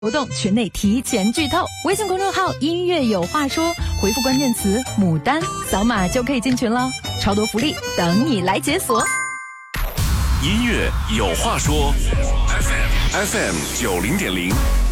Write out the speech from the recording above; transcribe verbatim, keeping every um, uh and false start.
活动群内提前剧透，微信公众号音乐有话说，回复关键词牡丹，扫码就可以进群了，超多福利等你来解锁。 音乐有话说 ，F M F M 九零点零。